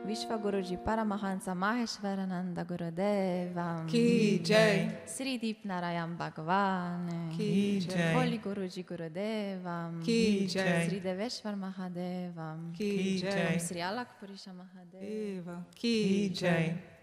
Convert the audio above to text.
Vishwaguruji Paramahansa Maheshwarananda Gurudevam Ki Jai. Sri Deep Narayan Bhagavan Ki Jai. Holy Guruji Gurudevam Ki Jai. Sri Deveshwar Mahadevam Ki Jai. Sri Alak Purisha Mahadeva Ki Jai.